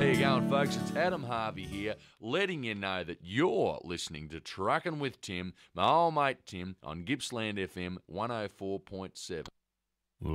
How you going, folks? It's Adam Harvey here, letting you know that you're listening to Truckin' with Tim, my old mate Tim, on Gippsland FM 104.7.